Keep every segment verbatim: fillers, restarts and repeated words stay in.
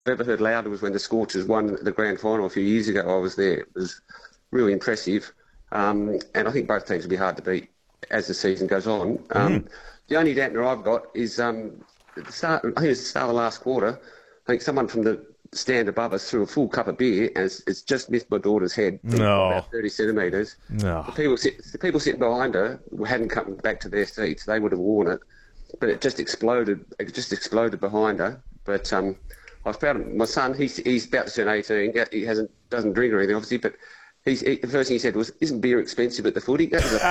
ever heard louder was when the Scorchers won the grand final a few years ago. I was there. It was really impressive. Um, and I think both teams will be hard to beat as the season goes on. Um, mm. The only dampener I've got is um, at the start, I think it's the start of the last quarter, I think someone from the stand above us threw a full cup of beer and it's, it's just missed my daughter's head no. about thirty centimetres. No. The people, sit, the people sitting behind her hadn't come back to their seats. They would have worn it. But it just exploded. It just exploded behind her. But um, I found my son. He's he's about to turn eighteen. He hasn't doesn't drink or anything, obviously. But he's he, the first thing he said was, "Isn't beer expensive at the footy?" That was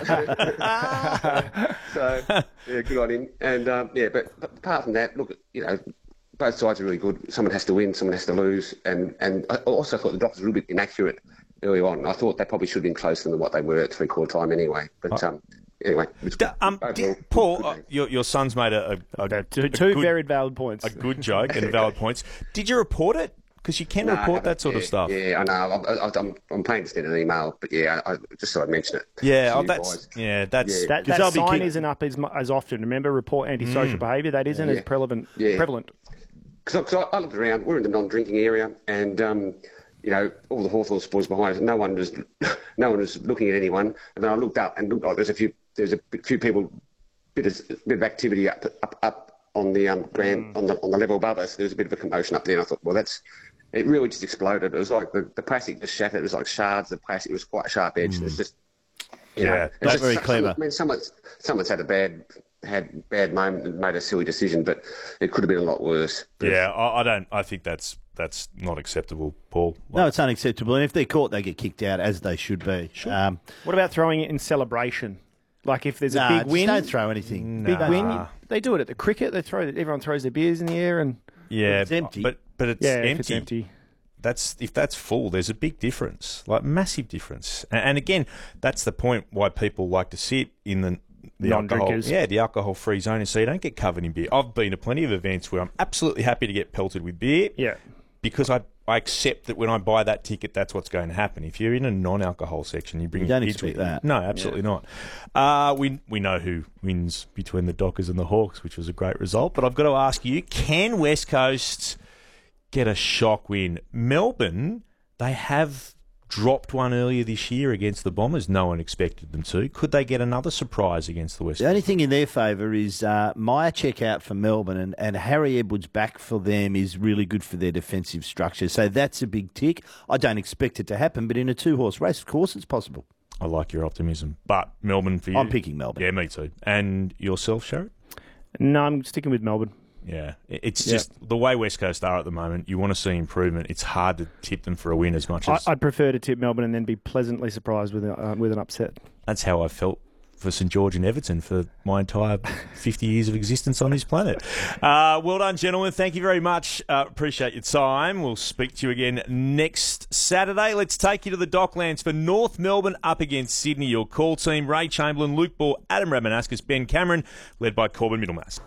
a so yeah, good on him. And um, yeah, but, but apart from that, look, you know, both sides are really good. Someone has to win, someone has to lose. And and I also thought the Dockers were a little bit inaccurate early on. I thought they probably should have been closer than what they were at three quarter time anyway. But um. Anyway, D- um, did, Paul, uh, your, your son's made a, a, a, two, a two good, very valid points. A good joke and valid points. Did you report it? Because you can no, report that sort yeah, of stuff. Yeah, I know. I'm, I'm, I'm paying to send an email, but yeah, I, I just thought I'd mention it. Yeah, oh, that's yeah, that's yeah. that, that sign isn't up as as often. Remember, report antisocial mm. behaviour. That isn't yeah. as prevalent. Yeah. Prevalent. Because I, I looked around. We're in the non-drinking area, and um, you know, all the Hawthorn supporters behind us. No one was, no one was looking at anyone. And then I looked up and looked like there's a few. There's a few people, bit of, bit of activity up up, up on the um, ground, mm. on the on the level above us. There was a bit of a commotion up there, and I thought, well, that's it. Really just exploded. It was like the, the plastic just shattered. It was like shards of plastic. It was quite a sharp edge. Mm. It's just, you yeah, know, that's just, very some, clever. I mean, someone's someone's had a bad had bad moment and made a silly decision, but it could have been a lot worse. But yeah, I, I don't. I think that's that's not acceptable, Paul. Like, no, it's unacceptable. And if they're caught, they get kicked out, as they should be. Sure. Um, what about throwing it in celebration? Like if there's nah, a big win, don't throw anything. Big nah. win, they do it at the cricket. They throw everyone throws their beers in the air, and yeah, it's empty. But but it's yeah, empty. If it's empty. That's if that's full. There's a big difference, like massive difference. And, and again, that's the point why people like to sit in the the non-drinkers. Alcohol, yeah, the alcohol-free zone, and so you don't get covered in beer. I've been to plenty of events where I'm absolutely happy to get pelted with beer. Yeah, because I. I accept that when I buy that ticket, that's what's going to happen. If you're in a non-alcohol section, you bring you don't kids expect with that. You. No, absolutely yeah. not. Uh, we we know who wins between the Dockers and the Hawks, which was a great result. But I've got to ask you, can West Coast get a shock win? Melbourne, they have dropped one earlier this year against the Bombers. No one expected them to. Could they get another surprise against the West Coast? The only thing in their favour is uh, Meyer check out for Melbourne, and, and Harry Edwards back for them is really good for their defensive structure. So that's a big tick. I don't expect it to happen, but in a two-horse race, of course, it's possible. I like your optimism. But Melbourne for you? I'm picking Melbourne. Yeah, me too. And yourself, Sherry? No, I'm sticking with Melbourne. Yeah, it's yeah. just the way West Coast are at the moment. You want to see improvement. It's hard to tip them for a win as much as... I, I'd prefer to tip Melbourne and then be pleasantly surprised with, a, uh, with an upset. That's how I felt for St George and Everton for my entire fifty years of existence on this planet. Uh, well done, gentlemen. Thank you very much. Uh, appreciate your time. We'll speak to you again next Saturday. Let's take you to the Docklands for North Melbourne up against Sydney. Your call team, Ray Chamberlain, Luke Ball, Adam Radmanascus, Ben Cameron, led by Corbin Middlemass.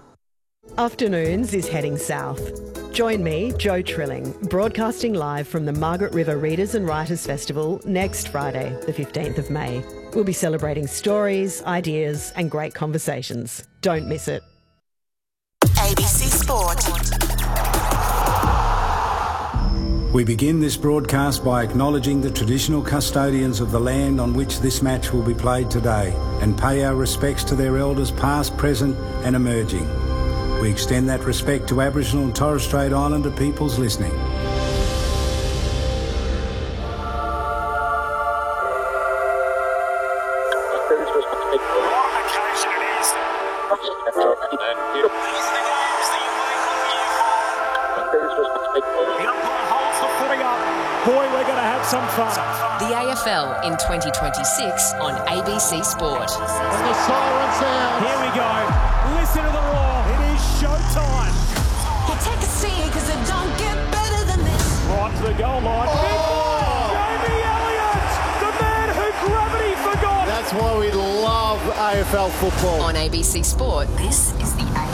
Afternoons is heading south. Join me, Jo Trilling, broadcasting live from the Margaret River Readers and Writers Festival next Friday, the fifteenth of May. We'll be celebrating stories, ideas and great conversations. Don't miss it. A B C Sport. We begin this broadcast by acknowledging the traditional custodians of the land on which this match will be played today and pay our respects to their elders past, present and emerging. We extend that respect to Aboriginal and Torres Strait Islander peoples listening. Boy, we're going to have some fun. The A F L in twenty twenty-six on A B C Sport. And the siren sounds. Here we go. Listen to the roar. It is showtime. Well, take a seat because it don't get better than this. Right to the goal line. Oh. Big ball. Jamie Elliott, the man who gravity forgot. That's why we love A F L football. On A B C Sport, this is the A